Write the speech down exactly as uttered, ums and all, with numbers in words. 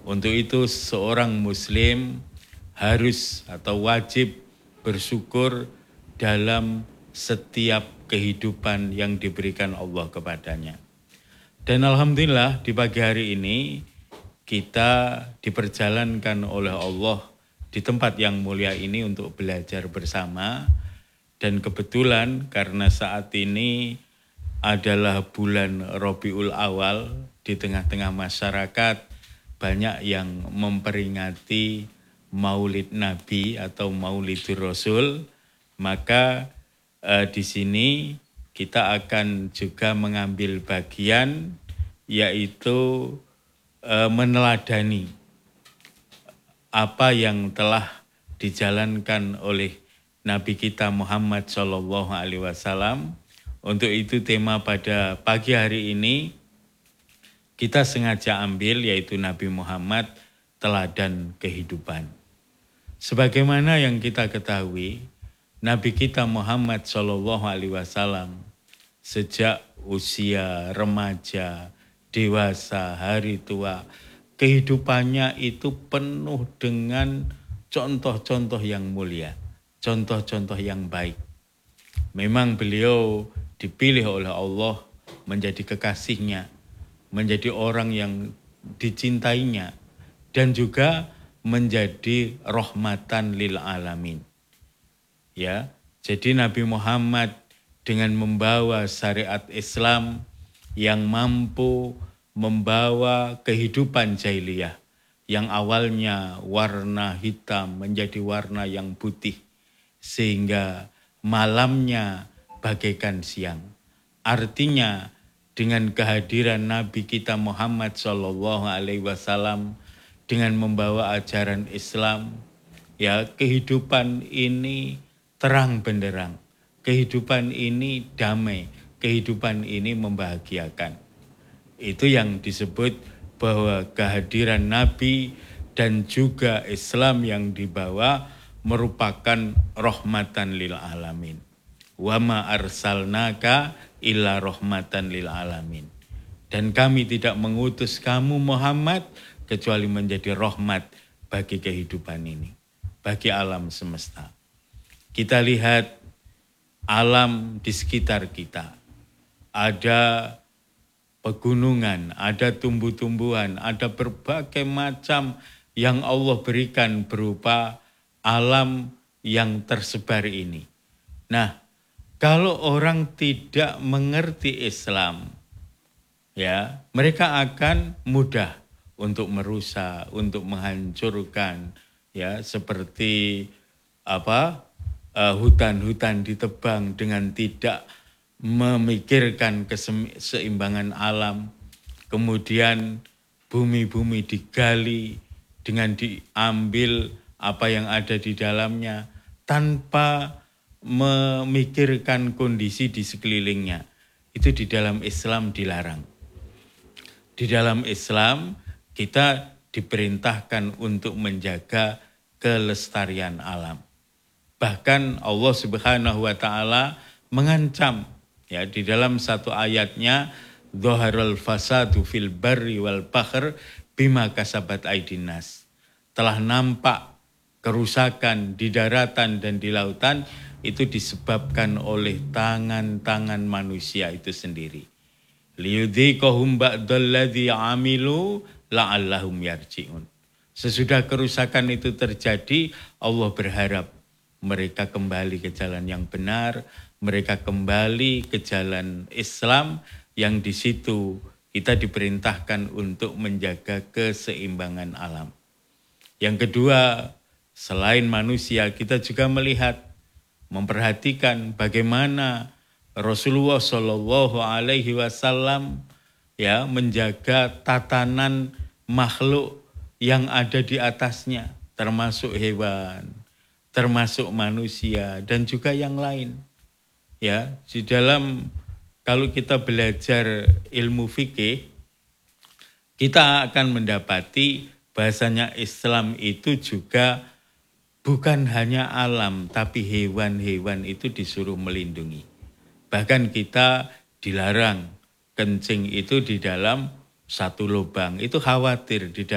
Untuk itu seorang muslim harus atau wajib bersyukur dalam setiap kehidupan yang diberikan Allah kepadanya. Dan alhamdulillah di pagi hari ini kita diperjalankan oleh Allah di tempat yang mulia ini untuk belajar bersama. Dan kebetulan karena saat ini adalah bulan Rabiul Awal, di tengah-tengah masyarakat banyak yang memperingati Maulid Nabi atau Maulidur Rasul, maka eh, di sini kita akan juga mengambil bagian yaitu eh, meneladani apa yang telah dijalankan oleh Nabi kita Muhammad shallallahu alaihi wasallam. Untuk itu tema pada pagi hari ini kita sengaja ambil yaitu Nabi Muhammad teladan kehidupan. Sebagaimana yang kita ketahui, Nabi kita Muhammad shallallahu alaihi wasallam sejak usia remaja, dewasa, hari tua, kehidupannya itu penuh dengan contoh-contoh yang mulia, contoh-contoh yang baik. Memang beliau dipilih oleh Allah menjadi kekasihnya, menjadi orang yang dicintainya, dan juga menjadi rahmatan lil alamin. Ya, jadi Nabi Muhammad dengan membawa syariat Islam yang mampu membawa kehidupan jahiliyah yang awalnya warna hitam menjadi warna yang putih, sehingga malamnya bagaikan siang. Artinya dengan kehadiran Nabi kita Muhammad shallallahu alaihi wasallam dengan membawa ajaran Islam, ya kehidupan ini terang benderang, kehidupan ini damai, kehidupan ini membahagiakan. Itu yang disebut bahwa kehadiran Nabi dan juga Islam yang dibawa merupakan rahmatan lil alamin. Wa ma arsalnaka illa rahmatan lil alamin. Dan kami tidak mengutus kamu Muhammad kecuali menjadi rahmat bagi kehidupan ini, bagi alam semesta. Kita lihat alam di sekitar kita. Ada pegunungan, ada tumbuh-tumbuhan, ada berbagai macam yang Allah berikan berupa alam yang tersebar ini. Nah, kalau orang tidak mengerti Islam, ya, mereka akan mudah untuk merusak, untuk menghancurkan, ya, seperti apa? Uh, hutan-hutan ditebang dengan tidak memikirkan keseimbangan alam, kemudian bumi-bumi digali dengan diambil apa yang ada di dalamnya tanpa memikirkan kondisi di sekelilingnya. Itu di dalam Islam dilarang. Di dalam Islam kita diperintahkan untuk menjaga kelestarian alam. Bahkan Allah Subhanahu wa taala mengancam, ya, di dalam satu ayatnya, dhaharal fasadu fil barri wal bahr bima kasabat aydin nas. Telah nampak kerusakan di daratan dan di lautan itu disebabkan oleh tangan-tangan manusia itu sendiri. Liyudhiqahum ba'dalladzi amilu la'allahum yarji'un. Sesudah kerusakan itu terjadi, Allah berharap mereka kembali ke jalan yang benar, mereka kembali ke jalan Islam yang di situ kita diperintahkan untuk menjaga keseimbangan alam. Yang kedua, selain manusia, kita juga melihat, memperhatikan bagaimana Rasulullah Shallallahu Alaihi Wasallam ya menjaga tatanan makhluk yang ada di atasnya, termasuk hewan, termasuk manusia dan juga yang lain. Ya, di dalam kalau kita belajar ilmu fikih, kita akan mendapati bahasanya Islam itu juga bukan hanya alam, tapi hewan-hewan itu disuruh melindungi. Bahkan kita dilarang kencing itu di dalam satu lubang. Itu khawatir di dalam